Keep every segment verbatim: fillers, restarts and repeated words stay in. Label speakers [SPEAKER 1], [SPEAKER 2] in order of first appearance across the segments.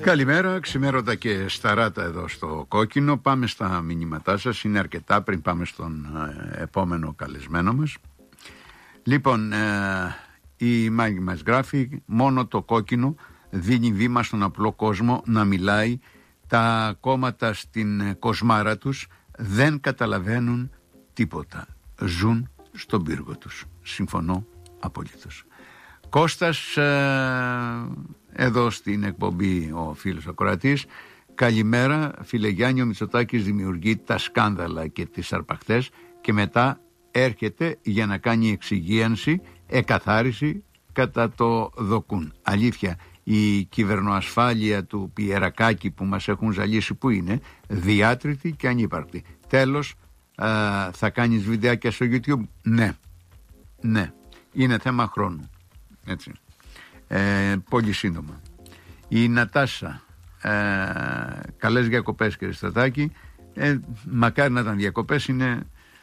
[SPEAKER 1] Καλημέρα, ξημέρωτα και σταράτα εδώ στο Κόκκινο. Πάμε στα μηνύματά σας, είναι αρκετά πριν πάμε στον ε, επόμενο καλεσμένο μας. Λοιπόν, ε, η Μάγη μας γράφει, μόνο το Κόκκινο δίνει βήμα στον απλό κόσμο να μιλάει. Τα κόμματα στην κοσμάρα τους δεν καταλαβαίνουν τίποτα. Ζουν στον πύργο τους. Συμφωνώ απολύτως. Κώστας, ε, εδώ στην εκπομπή ο φίλος ακροατής. Καλημέρα, φίλε Γιάννη, ο Μητσοτάκης δημιουργεί τα σκάνδαλα και τις αρπαχτές και μετά έρχεται για να κάνει εξυγίανση, εκαθάριση κατά το δοκούν. Αλήθεια, η κυβερνοασφάλεια του Πιερακάκη που μας έχουν ζαλίσει που είναι, διάτρητη και ανύπαρκτη. Τέλος, ε, θα κάνεις βιντεάκια στο YouTube? Ναι, ναι, είναι θέμα χρόνου. Έτσι. Ε, πολύ σύντομα. Η Νατάσα, ε, καλές διακοπές κύριε Στρατάκη. ε, Μακάρι να ήταν διακοπές, είναι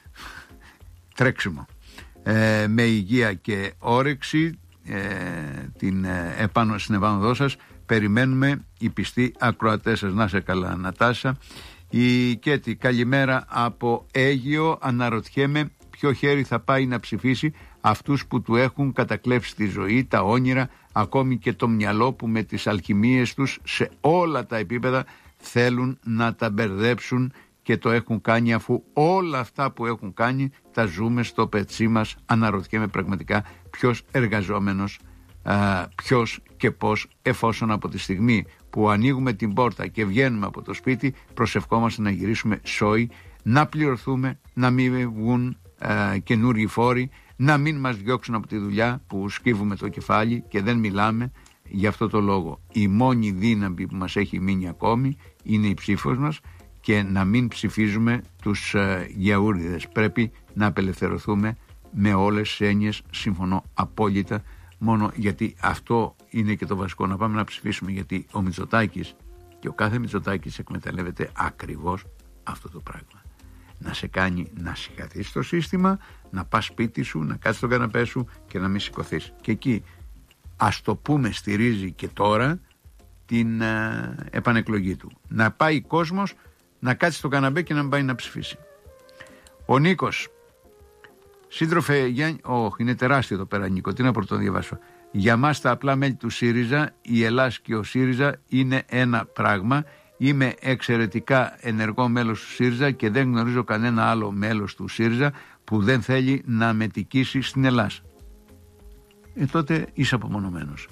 [SPEAKER 1] τρέξιμο. ε, Με υγεία και όρεξη, ε, την ε, επάνω στην επάνωδό σας περιμένουμε οι πιστοί ακροατές σας. Να σε καλά Νατάσα. Η Κέτη, καλημέρα από Αίγυο. Αναρωτιέμαι ποιο χέρι θα πάει να ψηφίσει αυτούς που του έχουν κατακλέψει τη ζωή, τα όνειρα, ακόμη και το μυαλό που με τις αλχημίες τους σε όλα τα επίπεδα θέλουν να τα μπερδέψουν και το έχουν κάνει, αφού όλα αυτά που έχουν κάνει τα ζούμε στο πετσί μας. Αναρωτιέμαι πραγματικά ποιος εργαζόμενος, α, ποιος και πώς, εφόσον από τη στιγμή που ανοίγουμε την πόρτα και βγαίνουμε από το σπίτι προσευχόμαστε να γυρίσουμε σόι, να πληρωθούμε, να μην βγουν α, καινούργιοι φόροι, να μην μας διώξουν από τη δουλειά που σκύβουμε το κεφάλι και δεν μιλάμε. Γι' αυτό το λόγο η μόνη δύναμη που μας έχει μείνει ακόμη είναι η ψήφος μας και να μην ψηφίζουμε τους uh, γιαούρδιδες. Πρέπει να απελευθερωθούμε με όλες τις έννοιες. Συμφωνώ απόλυτα, μόνο γιατί αυτό είναι και το βασικό, να πάμε να ψηφίσουμε, γιατί ο Μητσοτάκης και ο κάθε Μητσοτάκης εκμεταλλεύεται ακριβώς αυτό το πράγμα. Να σε κάνει να συγχαθείς στο σύστημα, να πας σπίτι σου, να κάτσεις στον καναπέ σου και να μην σηκωθείς. Και εκεί ας το πούμε στηρίζει και τώρα την ε, επανεκλογή του. Να πάει ο κόσμος να κάτσει στον καναπέ και να μην πάει να ψηφίσει. Ο Νίκος, σύντροφε Γιάννη, όχι είναι τεράστιο εδώ πέρα Νίκο, τι να πρώτο διαβάσω. Για μας τα απλά μέλη του ΣΥΡΙΖΑ, η Ελλάς και ο ΣΥΡΙΖΑ είναι ένα πράγμα. Είμαι εξαιρετικά ενεργό μέλος του ΣΥΡΙΖΑ και δεν γνωρίζω κανένα άλλο μέλος του ΣΥΡΙΖΑ που δεν θέλει να μετικήσει στην Ελλάδα. Ε, τότε είσαι απομονωμένος.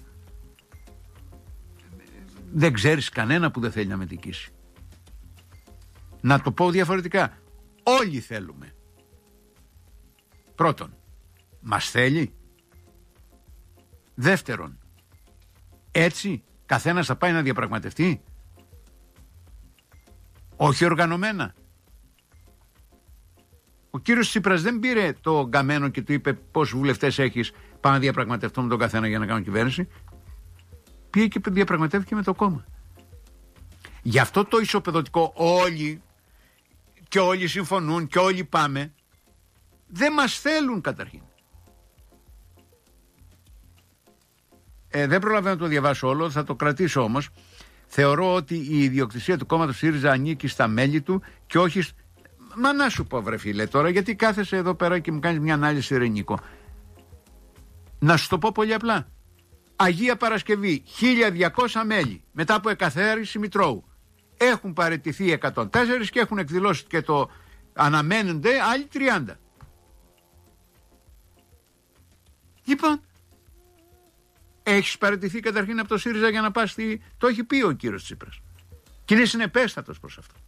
[SPEAKER 1] Δεν ξέρεις κανένα που δεν θέλει να μετικήσει. Να το πω διαφορετικά. Όλοι θέλουμε. Πρώτον, μας θέλει. Δεύτερον, έτσι καθένας θα πάει να διαπραγματευτεί. Όχι οργανωμένα. Ο κύριος Τσίπρας δεν πήρε το γκαμένο και του είπε πόσους βουλευτές έχεις, πάω να διαπραγματευτώ με τον καθένα για να κάνω κυβέρνηση. Πήγε και διαπραγματεύτηκε με το κόμμα. Γι' αυτό το ισοπεδωτικό όλοι και όλοι συμφωνούν και όλοι πάμε, δεν μας θέλουν καταρχήν. Ε, δεν προλαβαίνω να το διαβάσω όλο, θα το κρατήσω όμως. Θεωρώ ότι η ιδιοκτησία του κόμματος ΣΥΡΙΖΑ ανήκει στα μέλη του και όχι. Μα να σου πω βρε φίλε τώρα, γιατί κάθεσαι εδώ πέρα και μου κάνεις μια ανάλυση Ρενίκο. Να σου το πω πολύ απλά. Αγία Παρασκευή, χίλια διακόσια μέλη μετά από εκαθάριση Μητρώου. Έχουν παραιτηθεί εκατόν τέσσερα και έχουν εκδηλώσει και το αναμένονται άλλοι τριάντα. Λοιπόν, έχεις παραιτηθεί καταρχήν από το ΣΥΡΙΖΑ για να πας στη... Το έχει πει ο κύριος Τσίπρας. Και είναι συνεπέστατος προς αυτό.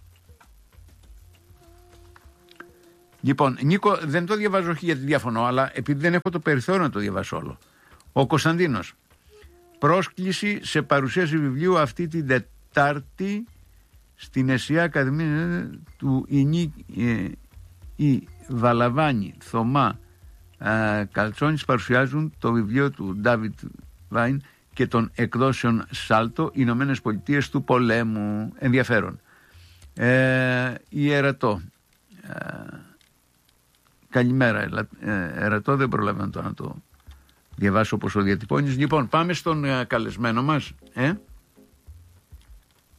[SPEAKER 1] Λοιπόν, Νίκο, δεν το διαβάζω όχι γιατί διαφωνώ, αλλά επειδή δεν έχω το περιθώριο να το διαβάσω όλο. Ο Κωνσταντίνος. Πρόσκληση σε παρουσίαση βιβλίου αυτή την Τετάρτη στην ΕΣΥΑ Ακαδημία του Ινί ε, η Βαλαβάνη, Θωμά ε, Καλτσόνης παρουσιάζουν το βιβλίο του Ντάβιτ Βάιν και των εκδόσεων Σάλτο, Ηνωμένες Πολιτείες του Πολέμου. Ενδιαφέρον. Ε, η Ερατό. Ε, καλημέρα. Ε, Ερατό, δεν προλαβαίνω το να το διαβάσω όπως ο διατυπώνεις. Λοιπόν, πάμε στον ε, καλεσμένο μας. Ε?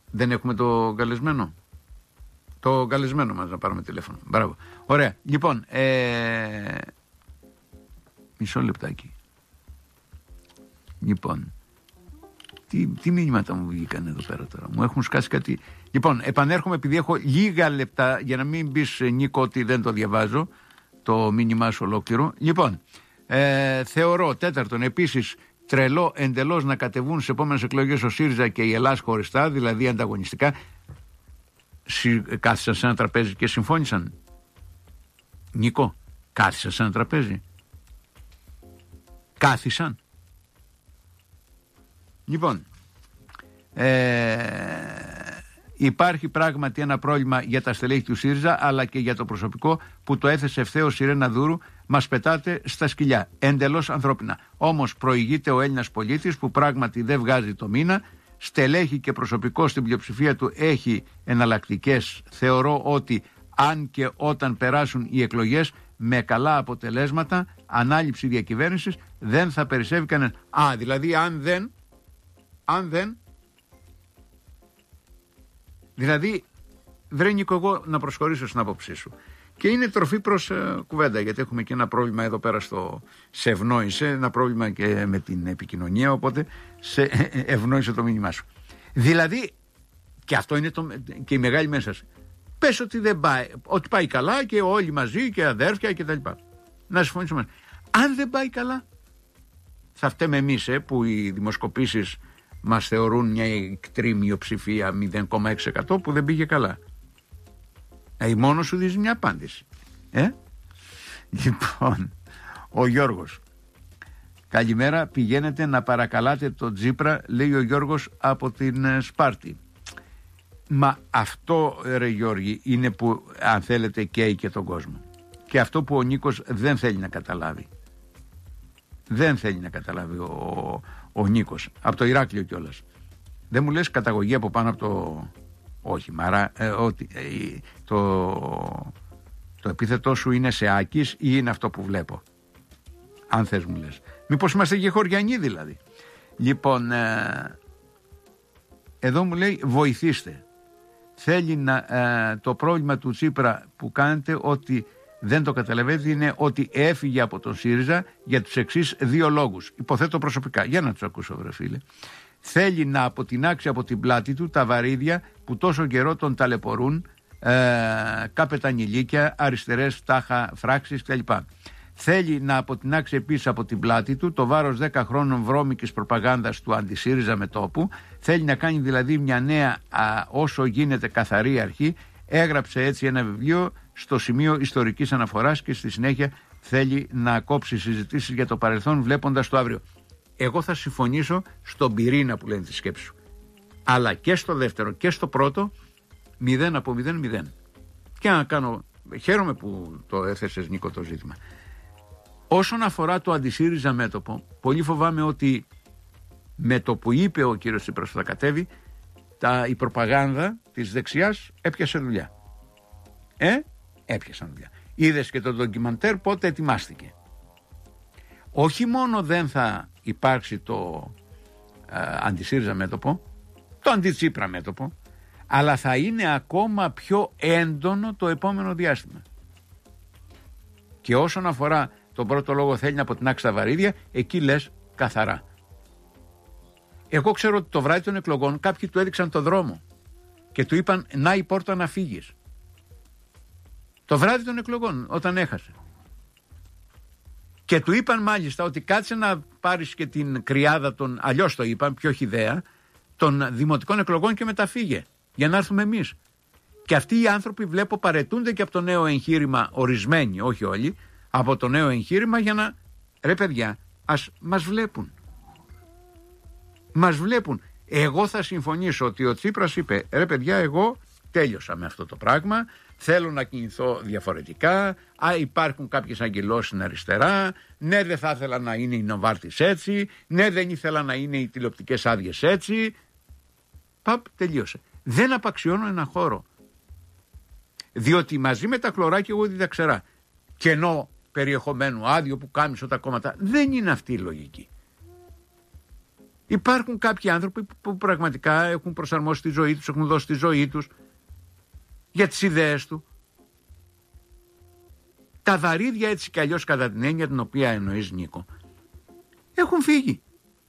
[SPEAKER 1] Δεν έχουμε το καλεσμένο. Το καλεσμένο μας να πάρουμε τηλέφωνο. Μπράβο. Ωραία. Λοιπόν, ε... μισό λεπτάκι. Λοιπόν, τι, τι μήνυματα μου βγήκαν εδώ πέρα τώρα. Μου έχουν σκάσει κάτι. Λοιπόν, επανέρχομαι επειδή έχω λίγα λεπτά για να μην πεις, Νίκο, ότι δεν το διαβάζω το μήνυμά σου ολόκληρο. Λοιπόν, ε, θεωρώ τέταρτον επίσης τρελό εντελώς να κατεβούν στις επόμενες εκλογές ο ΣΥΡΙΖΑ και η Ελλάδα χωριστά, δηλαδή ανταγωνιστικά. Κάθισαν σε ένα τραπέζι και συμφώνησαν. Νίκο, κάθισαν σε ένα τραπέζι. Κάθισαν. Λοιπόν, ε, υπάρχει πράγματι ένα πρόβλημα για τα στελέχη του ΣΥΡΙΖΑ, αλλά και για το προσωπικό που το έθεσε ευθέως η Ρένα Δούρου. Μας πετάτε στα σκυλιά. Εντελώς ανθρώπινα. Όμως προηγείται ο Έλληνας πολίτης που πράγματι δεν βγάζει το μήνα. Στελέχη και προσωπικό στην πλειοψηφία του έχει εναλλακτικές. Θεωρώ ότι αν και όταν περάσουν οι εκλογές με καλά αποτελέσματα, ανάληψη διακυβέρνησης, δεν θα περισσεύει κανένα. Α, δηλαδή αν δεν, αν δεν, δηλαδή βρε Νίκο, εγώ να προσχωρήσω στην άποψή σου. Και είναι τροφή προς ε, κουβέντα, γιατί έχουμε και ένα πρόβλημα εδώ πέρα στο σε ευνόησε, ένα πρόβλημα και με την επικοινωνία, οπότε σε ε, ευνόησε το μήνυμά σου. Δηλαδή, και αυτό είναι το, και η μεγάλη μέσα. Πες ότι δεν πάει, ότι πάει καλά και όλοι μαζί και αδέρφια και τα λοιπά. Να συμφωνήσουμε. Αν δεν πάει καλά, θα φταίμε εμείς ε, που οι δημοσκοπήσεις μας θεωρούν μια εκτρή μειοψηφία μηδέν κόμμα έξι τοις εκατό που δεν πήγε καλά. Ε, μόνο σου δεις μια απάντηση. Ε? Λοιπόν, ο Γιώργος. Καλημέρα, πηγαίνετε να παρακαλάτε τον Τσίπρα, λέει ο Γιώργος από την Σπάρτη. Μα αυτό, ρε Γιώργη, είναι που αν θέλετε καίει και τον κόσμο. Και αυτό που ο Νίκος δεν θέλει να καταλάβει. Δεν θέλει να καταλάβει ο, ο Νίκος. Από το Ηράκλειο κιόλας. Δεν μου λες καταγωγή από πάνω από το... Όχι, μαρά, ε, ότι, ε, το, το επίθετό σου είναι σε Άκης ή είναι αυτό που βλέπω. Αν θες μου λες. Μήπως είμαστε και χωριανοί δηλαδή. Λοιπόν, ε, εδώ μου λέει βοηθήστε. Θέλει να, ε, το πρόβλημα του Τσίπρα που κάνετε ότι δεν το καταλαβαίνετε είναι ότι έφυγε από τον ΣΥΡΙΖΑ για τους εξής δύο λόγους. Υποθέτω προσωπικά. Για να τους ακούσω βρε φίλε. Θέλει να αποτινάξει από την πλάτη του τα βαρύδια που τόσο καιρό τον ταλαιπωρούν, ε, καπετανιλίκια, αριστερές τάχα φράξεις κλπ. Θέλει να αποτινάξει επίσης από την πλάτη του το βάρος δέκα χρόνων βρώμικης προπαγάνδας του αντισύριζα μετώπου. Θέλει να κάνει δηλαδή μια νέα α, όσο γίνεται καθαρή αρχή. Έγραψε έτσι ένα βιβλίο στο σημείο ιστορικής αναφοράς και στη συνέχεια θέλει να κόψει συζητήσεις για το παρελθόν βλέποντας το αύριο. Εγώ θα συμφωνήσω στον πυρήνα που λένε τη σκέψη σου. Αλλά και στο δεύτερο και στο πρώτο, μηδέν από μηδέν, μηδέν. Και να κάνω, χαίρομαι που το έθεσες Νίκο το ζήτημα. Όσον αφορά το αντισύριζα μέτωπο, πολύ φοβάμαι ότι με το που είπε ο κύριος Τσίπρας θα κατέβει, τα, η προπαγάνδα της δεξιάς έπιασε δουλειά. Ε, έπιασαν δουλειά. Είδες και το ντοκιμαντέρ πότε ετοιμάστηκε. Όχι μόνο δεν θα υπάρξει το ε, αντισύριζα μέτωπο, το αντιτσίπρα μέτωπο, αλλά θα είναι ακόμα πιο έντονο το επόμενο διάστημα. Και όσον αφορά τον πρώτο λόγο θέλει να αποτινάξει τα βαρύδια, εκεί λες καθαρά. Εγώ ξέρω ότι το βράδυ των εκλογών κάποιοι του έδειξαν το δρόμο και του είπαν να η πόρτα να φύγεις. Το βράδυ των εκλογών όταν έχασε. Και του είπαν μάλιστα ότι κάτσε να πάρεις και την κρυάδα των, αλλιώς το είπαν, πιο χυδαία, των δημοτικών εκλογών και μεταφύγε για να έρθουμε εμείς. Και αυτοί οι άνθρωποι βλέπω παρετούνται και από το νέο εγχείρημα, ορισμένοι, όχι όλοι, από το νέο εγχείρημα για να, ρε παιδιά, ας μας βλέπουν. Μας βλέπουν. Εγώ θα συμφωνήσω ότι ο Τσίπρας είπε, ρε παιδιά, εγώ τέλειωσα με αυτό το πράγμα, θέλω να κινηθώ διαφορετικά, α, υπάρχουν κάποιες αγγελώσεις στην αριστερά, ναι δεν θα ήθελα να είναι η Νοβάρτης έτσι, ναι δεν ήθελα να είναι οι τηλεοπτικές άδειες έτσι. Παπ, τελείωσε. Δεν απαξιώνω ένα χώρο. Διότι μαζί με τα χλωράκια εγώ δεν τα ξερά. Κενό περιεχομένου, άδειο που κάμισο τα κόμματα, δεν είναι αυτή η λογική. Υπάρχουν κάποιοι άνθρωποι που πραγματικά έχουν προσαρμόσει τη ζωή τους, έχουν δώσει τη ζωή τους για τις ιδέες του. Τα δαρύδια έτσι κι αλλιώς, κατά την έννοια την οποία εννοείς, Νίκο, έχουν φύγει.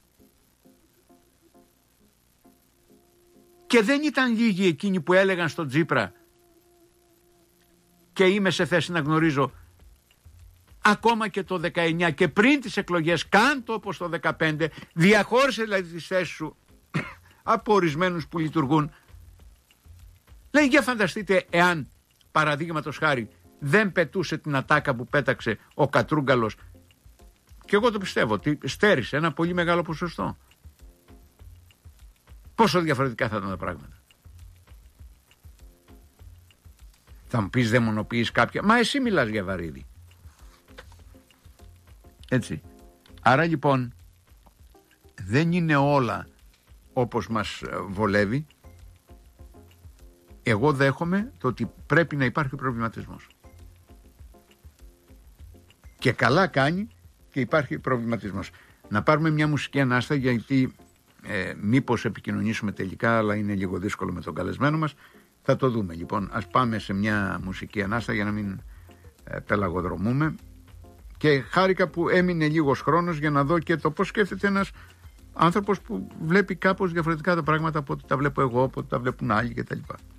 [SPEAKER 1] Και δεν ήταν λίγοι εκείνοι που έλεγαν στον Τσίπρα, και είμαι σε θέση να γνωρίζω, ακόμα και το δεκαεννιά και πριν τις εκλογές, κάντο όπως το δεκαπέντε, διαχώρισε δηλαδή τις θέσεις σου από ορισμένους που λειτουργούν. Λέει, για φανταστείτε εάν, παραδείγματος χάρη, δεν πετούσε την ατάκα που πέταξε ο Κατρούγκαλος, και εγώ το πιστεύω ότι στέρισε ένα πολύ μεγάλο ποσοστό. Πόσο διαφορετικά θα ήταν τα πράγματα. Θα μου πεις δαιμονοποιείς κάποια, μα εσύ μιλάς για βαρύδι. Έτσι. Άρα λοιπόν δεν είναι όλα όπως μας βολεύει. Εγώ δέχομαι το ότι πρέπει να υπάρχει προβληματισμός. Και καλά κάνει και υπάρχει προβληματισμός. Να πάρουμε μια μουσική ανάστα, γιατί ε, μήπως επικοινωνήσουμε τελικά, αλλά είναι λίγο δύσκολο με τον καλεσμένο μας. Θα το δούμε λοιπόν. Ας πάμε σε μια μουσική ανάστα για να μην ε, πελαγοδρομούμε. Και χάρηκα που έμεινε λίγος χρόνος για να δω και το πώς σκέφτεται ένας άνθρωπος που βλέπει κάπως διαφορετικά τα πράγματα από ό,τι τα βλέπω εγώ, από ό,τι τα βλέπουν άλλοι κτλ.